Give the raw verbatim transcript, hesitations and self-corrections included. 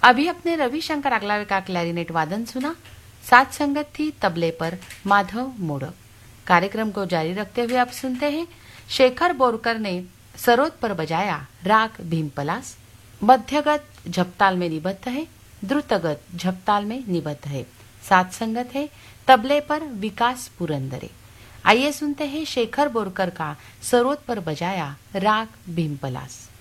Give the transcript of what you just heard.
अभी अपने रविशंकर अगलावे का क्लैरिनेट वादन सुना। साथ संगत थी तबले पर माधव मोड़क। कार्यक्रम को जारी रखते हुए आप सुनते हैं शेखर बोरकर ने सरोद पर बजाया राग भीमपलास। मध्यगत झपताल में निबद्ध है, द्रुतगत झपताल में निबद्ध है। साथ संगत है तबले पर विकास पुरंदरे। आइए सुनते हैं शेखर बोरकर का सरोद पर बजाया राग भीमपलास।